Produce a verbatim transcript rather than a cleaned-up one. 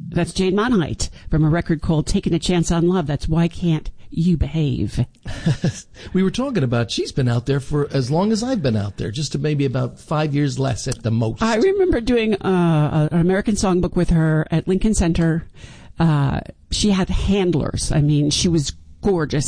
That's Jane Monheit from a record called Taking a Chance on Love. That's Why Can't You Behave. We were talking about she's been out there for as long as I've been out there, just to maybe about five years less at the most. I remember doing uh, an American Songbook with her at Lincoln Center. Uh, she had handlers. I mean, she was gorgeous.